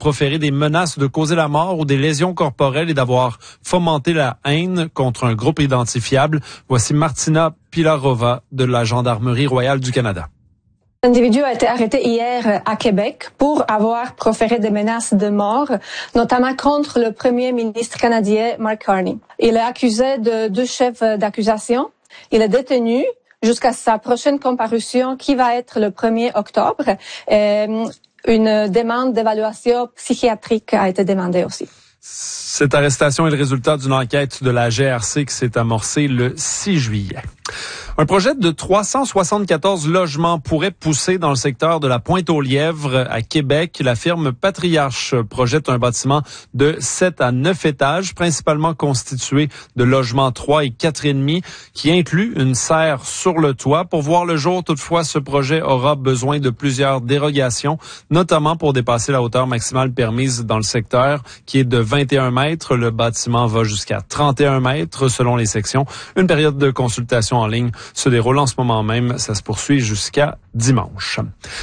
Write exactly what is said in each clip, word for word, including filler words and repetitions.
proféré des menaces de causer la mort ou des lésions corporelles et d'avoir fomenté la haine contre un groupe identifiable. Voici Martina Pilarova de la Gendarmerie royale du Canada. L'individu a été arrêté hier à Québec pour avoir proféré des menaces de mort, notamment contre le premier ministre canadien Mark Carney. Il est accusé de deux chefs d'accusation. Il est détenu jusqu'à sa prochaine comparution qui va être le premier octobre. Et une demande d'évaluation psychiatrique a été demandée aussi. Cette arrestation est le résultat d'une enquête de la G R C qui s'est amorcée le six juillet. Un projet de trois cent soixante-quatorze logements pourrait pousser dans le secteur de la Pointe-aux-Lièvres à Québec. La firme Patriarche projette un bâtiment de sept à neuf étages, principalement constitué de logements trois et quatre et demi, qui inclut une serre sur le toit. Pour voir le jour, toutefois, ce projet aura besoin de plusieurs dérogations, notamment pour dépasser la hauteur maximale permise dans le secteur, qui est de vingt et un mètres. Le bâtiment va jusqu'à trente et un mètres selon les sections. Une période de consultation en ligne se déroule en ce moment même. Ça se poursuit jusqu'à dimanche.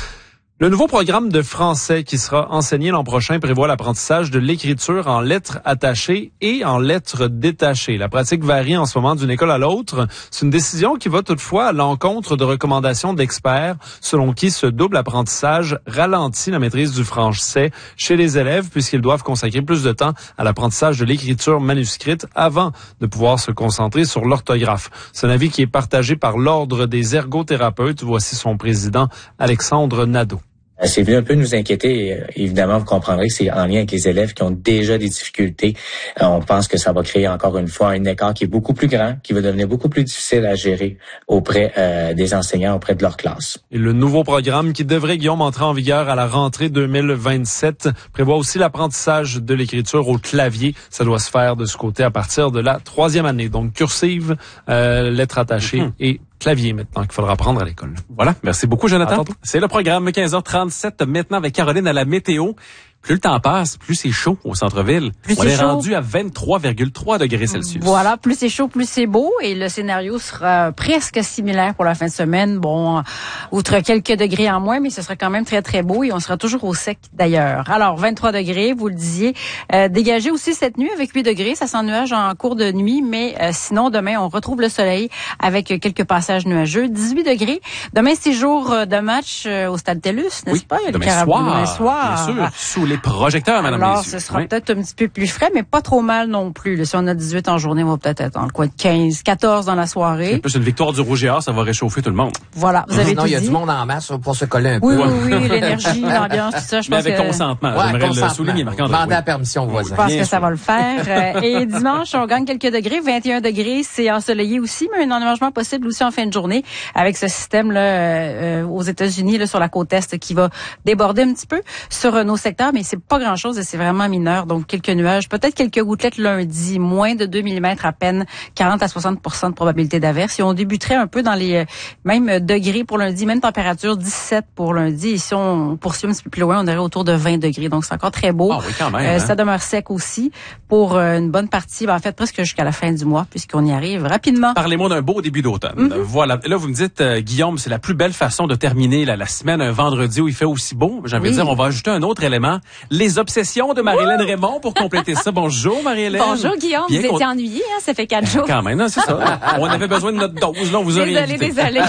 Le nouveau programme de français qui sera enseigné l'an prochain prévoit l'apprentissage de l'écriture en lettres attachées et en lettres détachées. La pratique varie en ce moment d'une école à l'autre. C'est une décision qui va toutefois à l'encontre de recommandations d'experts selon qui ce double apprentissage ralentit la maîtrise du français chez les élèves puisqu'ils doivent consacrer plus de temps à l'apprentissage de l'écriture manuscrite avant de pouvoir se concentrer sur l'orthographe. C'est un avis qui est partagé par l'Ordre des ergothérapeutes. Voici son président, Alexandre Nadeau. C'est venu un peu nous inquiéter. Évidemment, vous comprendrez que c'est en lien avec les élèves qui ont déjà des difficultés. On pense que ça va créer encore une fois un écart qui est beaucoup plus grand, qui va devenir beaucoup plus difficile à gérer auprès euh, des enseignants, auprès de leur classe. Et le nouveau programme qui devrait, Guillaume, entrer en vigueur à la rentrée deux mille vingt-sept prévoit aussi l'apprentissage de l'écriture au clavier. Ça doit se faire de ce côté à partir de la troisième année. Donc, cursive, euh, lettres attachées mmh. et clavier maintenant qu'il faudra apprendre à l'école. Voilà. Merci beaucoup, Jonathan. C'est le programme quinze heures trente-sept maintenant avec Caroline à la météo. Plus le temps passe, plus c'est chaud au centre-ville. Plus On est, est rendu à vingt-trois virgule trois degrés Celsius. Voilà, plus c'est chaud, plus c'est beau. Et le scénario sera presque similaire pour la fin de semaine. Bon, outre quelques degrés en moins, mais ce sera quand même très, très beau. Et on sera toujours au sec d'ailleurs. Alors, vingt-trois degrés, vous le disiez. Euh, dégagé aussi cette nuit avec huit degrés. Ça sent nuage en cours de nuit. Mais euh, sinon, demain, on retrouve le soleil avec quelques passages nuageux. dix-huit degrés. Demain, c'est jour de match au Stade TELUS, n'est-ce oui, pas? Il y a demain, le soir, demain soir. Bien sûr, sous les projecteurs, madame. Alors, messieurs. ce sera oui. peut-être un petit peu plus frais, mais pas trop mal non plus. Là, si on a dix-huit en journée, on va peut-être être dans le coin de quinze, quatorze dans la soirée. C'est plus une victoire du Rouge et Or, ça va réchauffer tout le monde. Voilà, vous avez non, tout il y a dit. du monde en masse pour se coller un oui, peu. Oui, oui, oui, l'énergie, l'ambiance, tout ça. Je mais pense avec que... consentement, ouais, j'aimerais consentement. le souligner, Marc-André. Demander oui. la permission aux voisins. Je pense Bien que sûr. ça va le faire. Et dimanche, on gagne quelques degrés. vingt et un degrés, c'est ensoleillé aussi, mais un enneigement possible aussi en fin de journée avec ce système-là euh, aux États-Unis, là, sur la côte Est, qui va déborder un petit peu sur euh, nos secteurs, mais c'est pas grand-chose et c'est vraiment mineur. Donc, quelques nuages, peut-être quelques gouttelettes lundi, moins de deux millimètres à peine, quarante à soixante pour cent de probabilité d'averse. Et on débuterait un peu dans les euh, mêmes degrés pour lundi, même température dix-sept pour lundi. Et si on poursuit un petit peu plus loin, on aurait autour de vingt degrés. Donc, c'est encore très beau. Ah oui, quand même. Euh, hein? Ça demeure sec aussi pour euh, une bonne partie, ben, en fait, presque jusqu'à la fin du mois, puisqu'on y arrive rapidement. Parlez-moi d'un beau début d'automne. Mm-hmm. Voilà. Là, vous me dites, euh, Guillaume, c'est la plus belle façon de terminer la, la semaine, un vendredi où il fait aussi beau. J'ai envie oui. de dire, on va ajouter un autre élément. Les obsessions de Marie-Hélène Raymond pour compléter ça. Bonjour, Marie-Hélène. Bonjour, Guillaume. Bien vous qu'on... étiez ennuyé, hein? Ça fait quatre jours. Quand même, non, c'est ça. On avait besoin de notre dose. Là, on vous a Désolée, réinvité. désolée.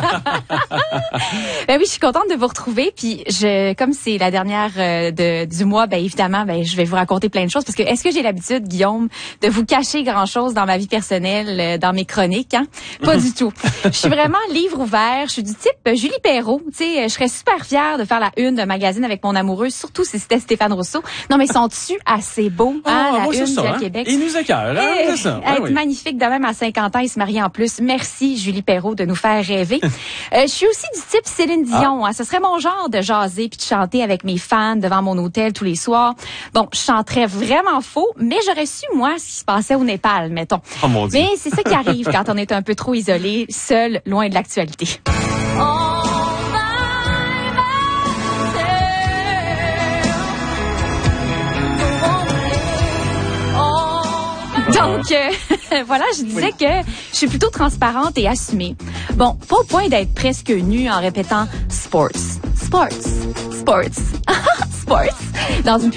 Ben oui, je suis contente de vous retrouver. Puis, je, comme c'est la dernière euh, de, du mois, ben évidemment, ben je vais vous raconter plein de choses. Parce que est-ce que j'ai l'habitude, Guillaume, de vous cacher grand-chose dans ma vie personnelle, euh, dans mes chroniques, hein? Pas du tout. Je suis vraiment livre ouvert. Je suis du type euh, Julie Perrault. Tu sais, je serais super fière de faire la une d'un magazine avec mon amoureux, surtout si c'était Stéphane Rousseau. Non, mais sont-tu assez beaux, hein, Ah, la moi, c'est une ça, du hein? Québec? Il nous écœure, hein? Eh, C'est ça. Être Ouais, oui. magnifique de même à cinquante ans et se marier en plus. Merci, Julie Perrault, de nous faire rêver. euh, je suis aussi du type Céline Dion. Ah. Hein. Ce serait mon genre de jaser puis de chanter avec mes fans devant mon hôtel tous les soirs. Bon, je chanterais vraiment faux, mais j'aurais su, moi, ce qui se passait au Népal, mettons. Oh mon Dieu. Mais c'est ça qui arrive quand on est un peu trop isolé, seul, loin de l'actualité. Donc, euh, voilà, je disais que je suis plutôt transparente et assumée. Bon, pas au point d'être presque nue en répétant « sports, sports, sports, sports » dans une